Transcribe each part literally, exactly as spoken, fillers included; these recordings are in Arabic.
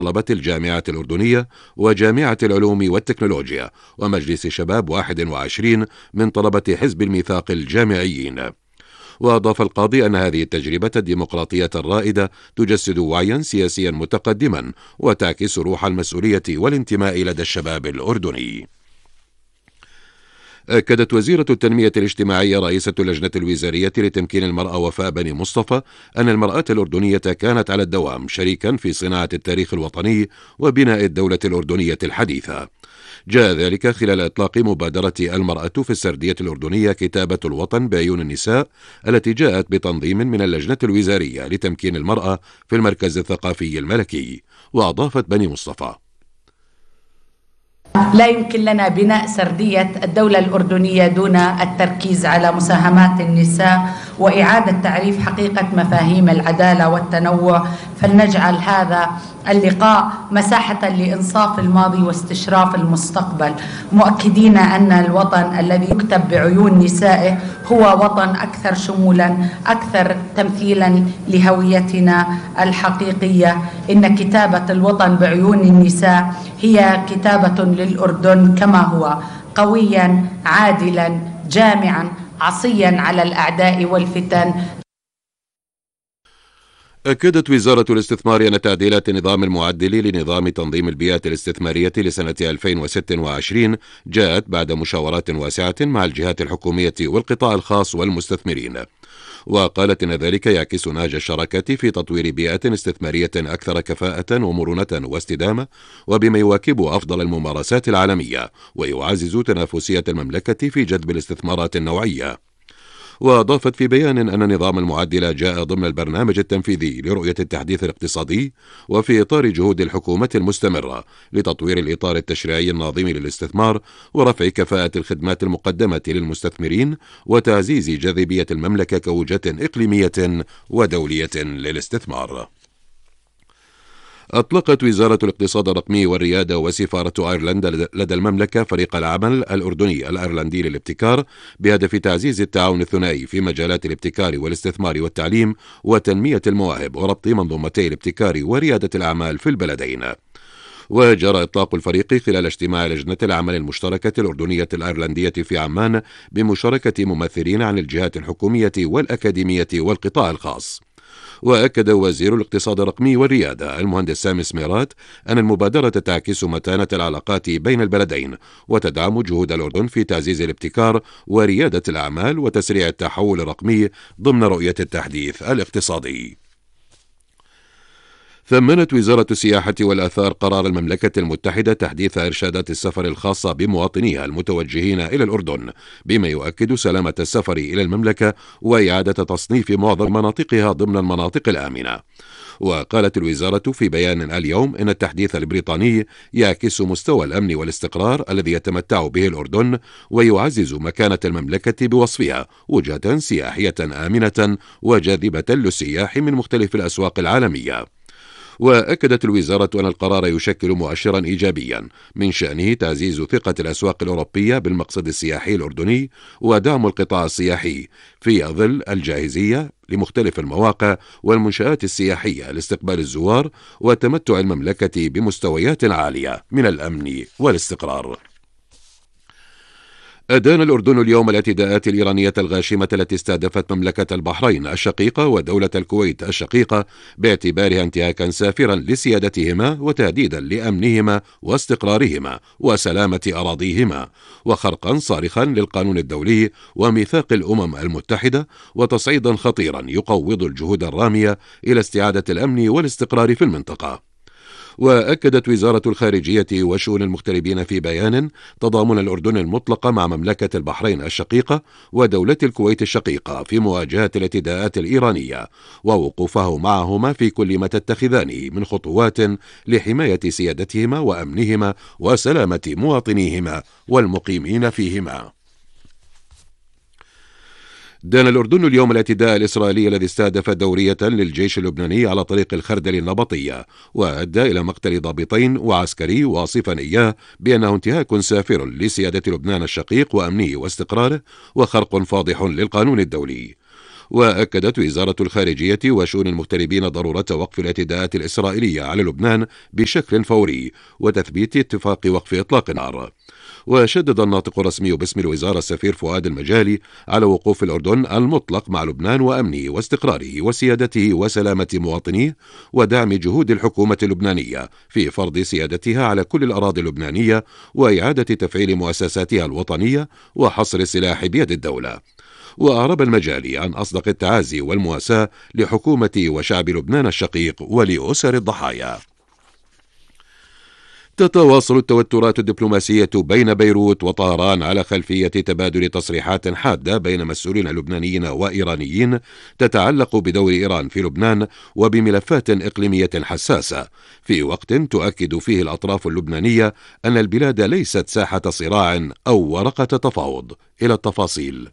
طلبة الجامعة الأردنية وجامعة العلوم والتكنولوجيا ومجلس شباب واحد وعشرين من طلبة حزب الميثاق الجامعيين. وأضاف القاضي أن هذه التجربة الديمقراطية الرائدة تجسد وعيا سياسيا متقدما وتعكس روح المسؤولية والانتماء لدى الشباب الأردني. أكدت وزيرة التنمية الاجتماعية رئيسة اللجنة الوزارية لتمكين المرأة وفاء بني مصطفى أن المرأة الأردنية كانت على الدوام شريكا في صناعة التاريخ الوطني وبناء الدولة الأردنية الحديثة. جاء ذلك خلال إطلاق مبادرة المرأة في السردية الأردنية كتابة الوطن بعيون النساء التي جاءت بتنظيم من اللجنة الوزارية لتمكين المرأة في المركز الثقافي الملكي. وأضافت بني مصطفى: لا يمكن لنا بناء سردية الدولة الأردنية دون التركيز على مساهمات النساء وإعادة تعريف حقيقة مفاهيم العدالة والتنوع، فلنجعل هذا اللقاء مساحة لإنصاف الماضي واستشراف المستقبل، مؤكدين أن الوطن الذي يكتب بعيون نسائه هو وطن أكثر شمولا، أكثر تمثيلا لهويتنا الحقيقية. إن كتابة الوطن بعيون النساء هي كتابة للأردن كما هو قويا عادلا جامعا عصيا على الأعداء والفتن. أكدت وزارة الاستثمار أن تعديلات النظام المعدل لنظام تنظيم البيئة الاستثمارية لسنة ألفين وستة وعشرين جاءت بعد مشاورات واسعة مع الجهات الحكومية والقطاع الخاص والمستثمرين. وقالت إن ذلك يعكس نهج الشراكة في تطوير بيئة استثمارية أكثر كفاءة ومرونة واستدامة وبما يواكب أفضل الممارسات العالمية ويعزز تنافسية المملكة في جذب الاستثمارات النوعية. وأضافت في بيان أن نظام المعدل جاء ضمن البرنامج التنفيذي لرؤية التحديث الاقتصادي وفي إطار جهود الحكومة المستمرة لتطوير الإطار التشريعي الناظم للاستثمار ورفع كفاءة الخدمات المقدمة للمستثمرين وتعزيز جاذبية المملكة كوجهة إقليمية ودولية للاستثمار. أطلقت وزارة الاقتصاد الرقمي والريادة وسفارة أيرلندا لدى المملكة فريق العمل الأردني الأيرلندي للابتكار بهدف تعزيز التعاون الثنائي في مجالات الابتكار والاستثمار والتعليم وتنمية المواهب وربط منظومتي الابتكار وريادة الأعمال في البلدين. وجرى إطلاق الفريق خلال اجتماع لجنة العمل المشتركة الأردنية الأيرلندية في عمان بمشاركة ممثلين عن الجهات الحكومية والأكاديمية والقطاع الخاص. وأكد وزير الاقتصاد الرقمي والريادة المهندس سامي سميرات أن المبادرة تعكس متانة العلاقات بين البلدين وتدعم جهود الأردن في تعزيز الابتكار وريادة الأعمال وتسريع التحول الرقمي ضمن رؤية التحديث الاقتصادي. ثمنت وزارة السياحة والآثار قرار المملكة المتحدة تحديث إرشادات السفر الخاصة بمواطنيها المتوجهين إلى الأردن بما يؤكد سلامة السفر إلى المملكة وإعادة تصنيف معظم مناطقها ضمن المناطق الآمنة. وقالت الوزارة في بيان اليوم إن التحديث البريطاني يعكس مستوى الأمن والاستقرار الذي يتمتع به الأردن ويعزز مكانة المملكة بوصفها وجهة سياحية آمنة وجاذبة للسياح من مختلف الأسواق العالمية. وأكدت الوزارة أن القرار يشكل مؤشرا إيجابيا من شأنه تعزيز ثقة الأسواق الأوروبية بالمقصد السياحي الأردني ودعم القطاع السياحي في ظل الجاهزية لمختلف المواقع والمنشآت السياحية لاستقبال الزوار وتمتع المملكة بمستويات عالية من الأمن والاستقرار. أدان الأردن اليوم الاعتداءات الإيرانية الغاشمة التي استهدفت مملكة البحرين الشقيقة ودولة الكويت الشقيقة باعتبارها انتهاكا سافرا لسيادتهما وتهديدا لأمنهما واستقرارهما وسلامة أراضيهما وخرقا صارخا للقانون الدولي وميثاق الأمم المتحدة وتصعيدا خطيرا يقوض الجهود الرامية إلى استعادة الأمن والاستقرار في المنطقة. وأكدت وزارة الخارجية وشؤون المغتربين في بيان تضامن الأردن المطلق مع مملكة البحرين الشقيقة ودولة الكويت الشقيقة في مواجهة الاعتداءات الإيرانية ووقوفه معهما في كل ما تتخذانه من خطوات لحماية سيادتهما وأمنهما وسلامة مواطنيهما والمقيمين فيهما. دان الأردن اليوم الاعتداء الإسرائيلي الذي استهدف دورية للجيش اللبناني على طريق الخردل النبطية وأدى إلى مقتل ضابطين وعسكري واصفا إياه بأنه انتهاك سافر لسيادة لبنان الشقيق وأمنه واستقراره وخرق فاضح للقانون الدولي. وأكدت وزارة الخارجية وشؤون المغتربين ضرورة وقف الاعتداءات الإسرائيلية على لبنان بشكل فوري وتثبيت اتفاق وقف إطلاق النار. وشدد الناطق الرسمي باسم الوزارة السفير فؤاد المجالي على وقوف الأردن المطلق مع لبنان وأمنه واستقراره وسيادته وسلامة مواطنيه، ودعم جهود الحكومة اللبنانية في فرض سيادتها على كل الأراضي اللبنانية وإعادة تفعيل مؤسساتها الوطنية وحصر السلاح بيد الدولة. وأعرب المجالي عن أصدق التعازي والمواساة لحكومة وشعب لبنان الشقيق ولأسر الضحايا. تتواصل التوترات الدبلوماسية بين بيروت وطهران على خلفية تبادل تصريحات حادة بين مسؤولين لبنانيين وإيرانيين تتعلق بدور إيران في لبنان وبملفات إقليمية حساسة، في وقت تؤكد فيه الأطراف اللبنانية أن البلاد ليست ساحة صراع أو ورقة تفاوض. إلى التفاصيل.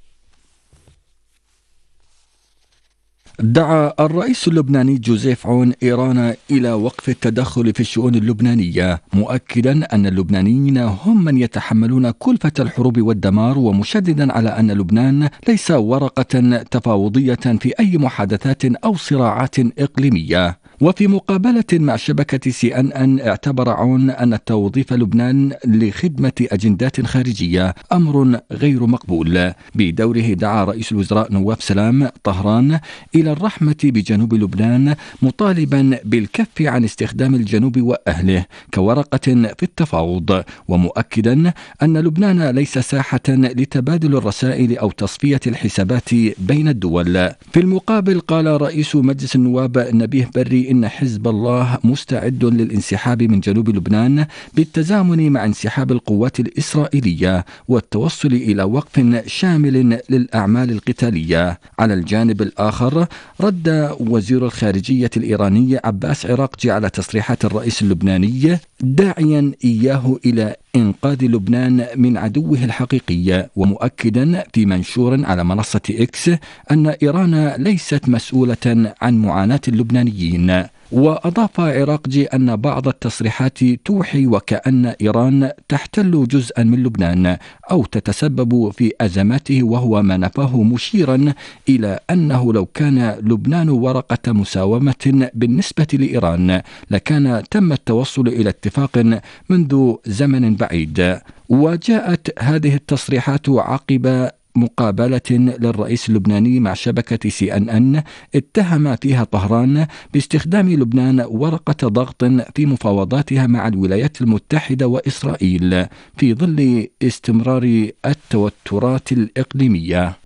دعا الرئيس اللبناني جوزيف عون إيران إلى وقف التدخل في الشؤون اللبنانية، مؤكدا أن اللبنانيين هم من يتحملون كلفة الحروب والدمار، ومشددا على أن لبنان ليس ورقة تفاوضية في أي محادثات أو صراعات إقليمية. وفي مقابلة مع شبكة سي أن أن اعتبر عون أن توظيف لبنان لخدمة أجندات خارجية أمر غير مقبول. بدوره دعا رئيس الوزراء نواف سلام طهران إلى الرحمة بجنوب لبنان، مطالبا بالكف عن استخدام الجنوب وأهله كورقة في التفاوض، ومؤكدا أن لبنان ليس ساحة لتبادل الرسائل أو تصفية الحسابات بين الدول. في المقابل قال رئيس مجلس النواب نبيه بري إن حزب الله مستعد للانسحاب من جنوب لبنان بالتزامن مع انسحاب القوات الإسرائيلية والتوصل إلى وقف شامل للأعمال القتالية. على الجانب الآخر رد وزير الخارجية الإيراني عباس عراقجي على تصريحات الرئيس اللبناني، داعيا إياه إلى إنقاذ لبنان من عدوه الحقيقي، ومؤكدا في منشور على منصة إكس أن إيران ليست مسؤولة عن معاناة اللبنانيين. وأضاف عراقجي أن بعض التصريحات توحي وكأن إيران تحتل جزءا من لبنان أو تتسبب في أزماته، وهو ما نفاه مشيرا إلى أنه لو كان لبنان ورقة مساومة بالنسبة لإيران لكان تم التوصل إلى اتفاق منذ زمن بعيد. وجاءت هذه التصريحات عقب مقابلة للرئيس اللبناني مع شبكة سي أن أن اتهم فيها طهران باستخدام لبنان ورقة ضغط في مفاوضاتها مع الولايات المتحدة وإسرائيل في ظل استمرار التوترات الإقليمية.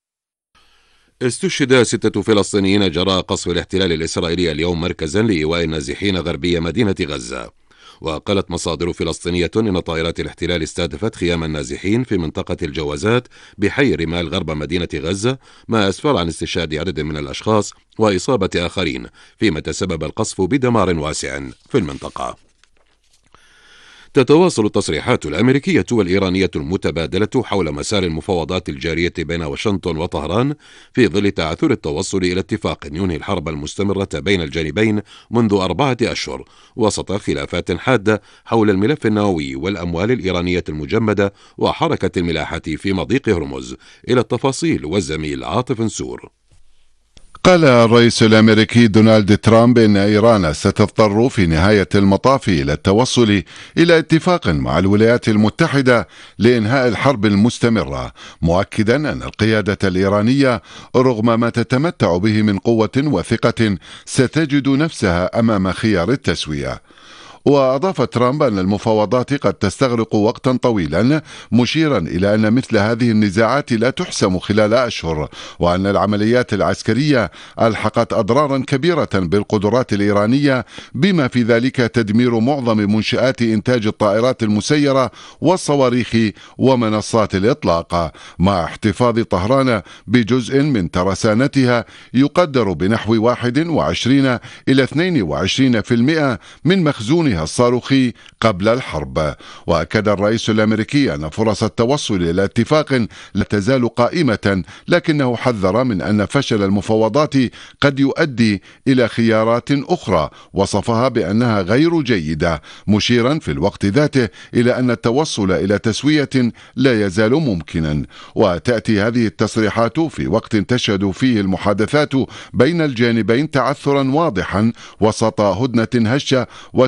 استشهد ستة فلسطينيين جراء قصف الاحتلال الإسرائيلي اليوم مركزا لإيواء النازحين غربي مدينة غزة. وقالت مصادر فلسطينية إن طائرات الاحتلال استهدفت خيام النازحين في منطقة الجوازات بحي رمال غرب مدينة غزة، ما أسفر عن استشهاد عدد من الأشخاص وإصابة آخرين، فيما تسبب القصف بدمار واسع في المنطقة. تتواصل التصريحات الأمريكية والإيرانية المتبادلة حول مسار المفاوضات الجارية بين واشنطن وطهران في ظل تعثر التوصل إلى اتفاق ينهي الحرب المستمرة بين الجانبين منذ أربعة أشهر، وسط خلافات حادة حول الملف النووي والأموال الإيرانية المجمدة وحركة الملاحة في مضيق هرمز. إلى التفاصيل والزميل عاطف نسور. قال الرئيس الأمريكي دونالد ترامب إن إيران ستضطر في نهاية المطاف إلى التوصل إلى اتفاق مع الولايات المتحدة لإنهاء الحرب المستمرة، مؤكدا أن القيادة الإيرانية رغم ما تتمتع به من قوة وثقة ستجد نفسها أمام خيار التسوية. وأضاف ترامب أن المفاوضات قد تستغرق وقتا طويلا، مشيرا إلى أن مثل هذه النزاعات لا تحسم خلال أشهر، وأن العمليات العسكرية ألحقت أضرارا كبيرة بالقدرات الإيرانية، بما في ذلك تدمير معظم منشآت إنتاج الطائرات المسيرة والصواريخ ومنصات الإطلاق، مع احتفاظ طهران بجزء من ترسانتها يقدر بنحو واحد وعشرين إلى اثنين وعشرين بالمئة من مخزونها نظامها الصاروخي قبل الحرب. وأكد الرئيس الأمريكي أن فرص التوصل إلى اتفاق لا تزال قائمة، لكنه حذر من أن فشل المفاوضات قد يؤدي إلى خيارات أخرى وصفها بأنها غير جيدة، مشيرا في الوقت ذاته إلى أن التوصل إلى تسوية لا يزال ممكنا. وتأتي هذه التصريحات في وقت تشهد فيه المحادثات بين الجانبين تعثرا واضحا وسط هدنة هشة